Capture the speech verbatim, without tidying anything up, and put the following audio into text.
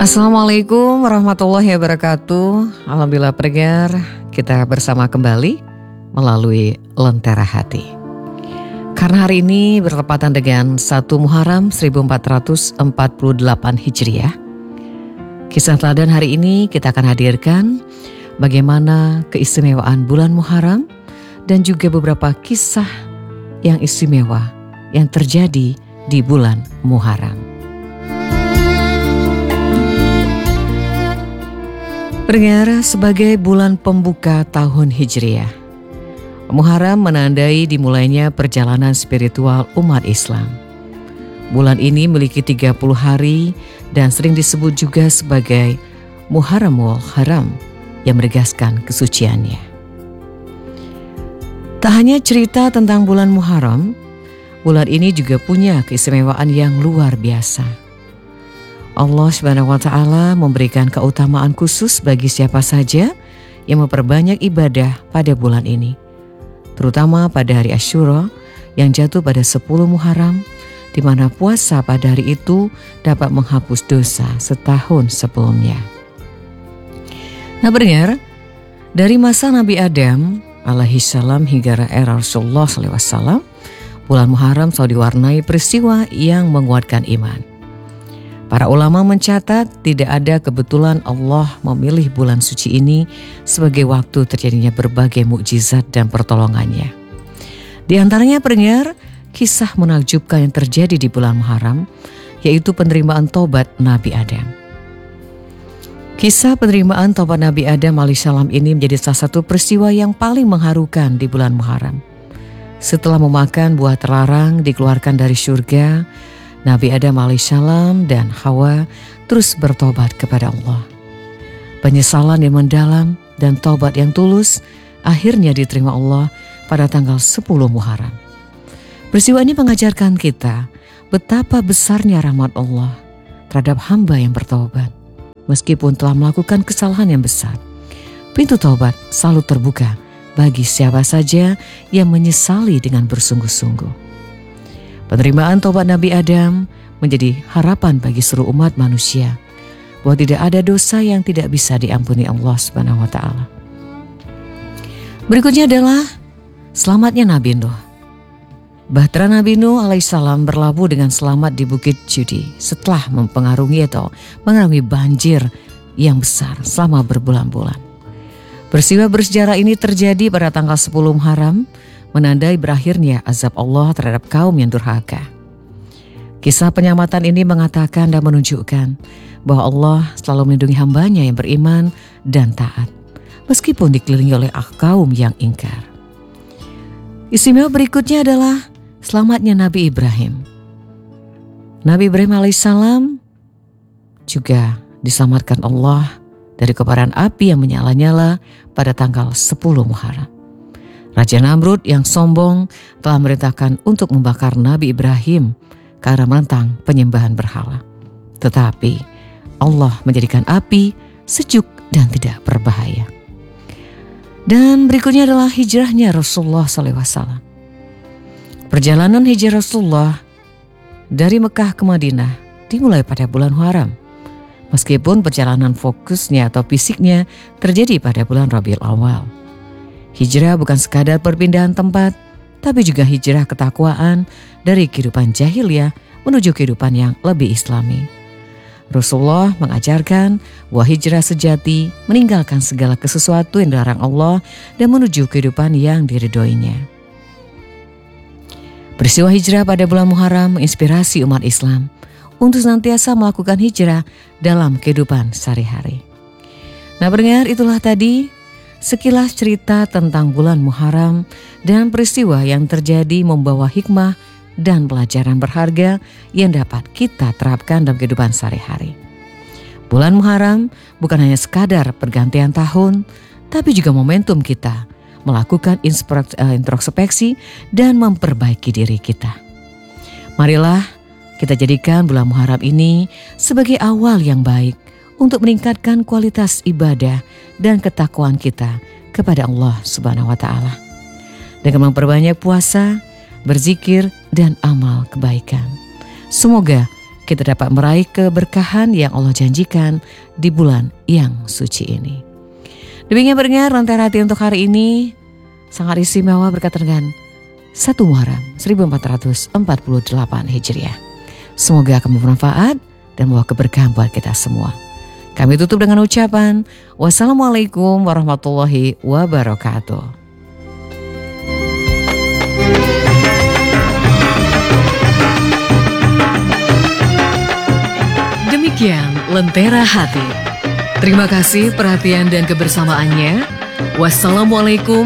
Assalamualaikum warahmatullahi wabarakatuh. Alhamdulillah pendengar, kita bersama kembali melalui Lentera Hati. Karena hari ini bertepatan dengan satu Muharram seribu empat ratus empat puluh delapan Hijriah. Kisah teladan hari ini kita akan hadirkan bagaimana keistimewaan bulan Muharram dan juga beberapa kisah yang istimewa yang terjadi di bulan Muharram. Pendengar, sebagai bulan pembuka tahun Hijriah, Muharram menandai dimulainya perjalanan spiritual umat Islam. Bulan ini memiliki tiga puluh hari dan sering disebut juga sebagai Muharramul Haram yang menegaskan kesuciannya. Tak hanya cerita tentang bulan Muharram, bulan ini juga punya keistimewaan yang luar biasa. Allah Subhanahu wa Ta'ala memberikan keutamaan khusus bagi siapa saja yang memperbanyak ibadah pada bulan ini, terutama pada hari Asyura yang jatuh pada sepuluh Muharram, di mana puasa pada hari itu dapat menghapus dosa setahun sebelumnya. Nah pendengar, dari masa Nabi Adam alaihi salam hingga era Rasulullah shallallahu alaihi wasallam, bulan Muharram selalu diwarnai peristiwa yang menguatkan iman. Para ulama mencatat tidak ada kebetulan Allah memilih bulan suci ini sebagai waktu terjadinya berbagai mukjizat dan pertolongannya. Di antaranya pendengar, kisah menakjubkan yang terjadi di bulan Muharram, yaitu penerimaan tobat Nabi Adam. Kisah penerimaan tobat Nabi Adam alaihissalam ini menjadi salah satu peristiwa yang paling mengharukan di bulan Muharram. Setelah memakan buah terlarang dikeluarkan dari surga, Nabi Adam alaihissalam dan Hawa terus bertobat kepada Allah. Penyesalan yang mendalam dan tobat yang tulus akhirnya diterima Allah pada tanggal sepuluh Muharram. Peristiwa ini mengajarkan kita betapa besarnya rahmat Allah terhadap hamba yang bertobat. Meskipun telah melakukan kesalahan yang besar, pintu taubat selalu terbuka bagi siapa saja yang menyesali dengan bersungguh-sungguh. Penerimaan taubat Nabi Adam menjadi harapan bagi seluruh umat manusia bahwa tidak ada dosa yang tidak bisa diampuni Allah Subhanahu wa Ta'ala. Berikutnya adalah selamatnya Nabi Nuh. Bahtera Nabi Nuh alaihissalam berlabuh dengan selamat di Bukit Judi setelah mempengaruhi atau mengalami banjir yang besar selama berbulan-bulan. Peristiwa bersejarah ini terjadi pada tanggal sepuluh Muharram, menandai berakhirnya azab Allah terhadap kaum yang durhaka. Kisah penyelamatan ini mengatakan dan menunjukkan bahwa Allah selalu melindungi hambanya yang beriman dan taat, meskipun dikelilingi oleh kaum yang ingkar. Istimewa berikutnya adalah selamatnya Nabi Ibrahim. Nabi Ibrahim alaihissalam juga diselamatkan Allah dari kobaran api yang menyala-nyala pada tanggal sepuluh Muharram. Raja Namrud yang sombong telah merintahkan untuk membakar Nabi Ibrahim karena menentang penyembahan berhala. Tetapi Allah menjadikan api sejuk dan tidak berbahaya. Dan berikutnya adalah hijrahnya Rasulullah shallallahu alaihi wasallam. Perjalanan hijrah Rasulullah dari Mekah ke Madinah dimulai pada bulan Muharram. Meskipun perjalanan fokusnya atau fisiknya terjadi pada bulan Rabiul Awal. Hijrah bukan sekadar perpindahan tempat, tapi juga hijrah ketakwaan dari kehidupan jahiliyah menuju kehidupan yang lebih islami. Rasulullah mengajarkan bahwa hijrah sejati meninggalkan segala sesuatu yang dilarang Allah dan menuju kehidupan yang diridhoinya. Peristiwa hijrah pada bulan Muharram menginspirasi umat Islam untuk senantiasa melakukan hijrah dalam kehidupan sehari-hari. Nah pendengar, itulah tadi sekilas cerita tentang bulan Muharram dan peristiwa yang terjadi membawa hikmah dan pelajaran berharga yang dapat kita terapkan dalam kehidupan sehari-hari. Bulan Muharram bukan hanya sekadar pergantian tahun, tapi juga momentum kita melakukan introspeksi dan memperbaiki diri kita. Marilah kita jadikan bulan Muharram ini sebagai awal yang baik untuk meningkatkan kualitas ibadah dan ketakwaan kita kepada Allah Subhanahu wa Ta'ala. Dengan memperbanyak puasa, berzikir, dan amal kebaikan. Semoga kita dapat meraih keberkahan yang Allah janjikan di bulan yang suci ini. Demikian pendengar Lentera Hati untuk hari ini sangat istimewa berkaitan dengan satu Muharram seribu empat ratus empat puluh delapan Hijriah. Semoga akan bermanfaat dan membawa keberkahan buat kita semua. Kami tutup dengan ucapan wassalamualaikum warahmatullahi wabarakatuh. Demikian Lentera Hati. Terima kasih perhatian dan kebersamaannya. Wassalamualaikum